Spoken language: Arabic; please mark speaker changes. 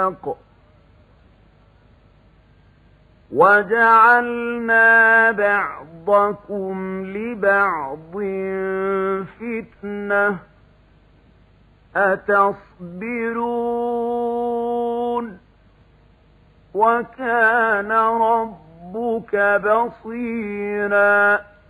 Speaker 1: وجعلنا بعضكم لبعض فتنة أتصبرون وكان ربك بصيرا.